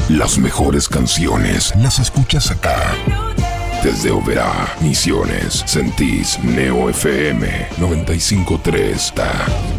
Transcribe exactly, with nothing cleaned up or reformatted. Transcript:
Las mejores canciones las escuchas acá. Desde Oberá, Misiones, sentís Neo F M noventa y cinco punto tres.